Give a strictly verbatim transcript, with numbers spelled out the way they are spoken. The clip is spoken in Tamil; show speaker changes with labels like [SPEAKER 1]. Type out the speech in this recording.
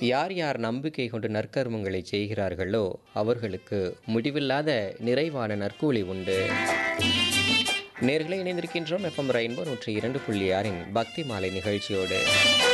[SPEAKER 1] யார் யார் நம்பிக்கை கொண்டு நற்கர்மங்களை செய்கிறார்களோ அவர்களுக்கு முடிவில்லாத நிறைவான நற்கூலி உண்டு. நேயர்களே, இணைந்திருக்கின்றோம் எஃப்எம் ரெயின்போ நூற்றி இரண்டு புள்ளி ஆறின் பக்தி மாலை நிகழ்ச்சியோடு.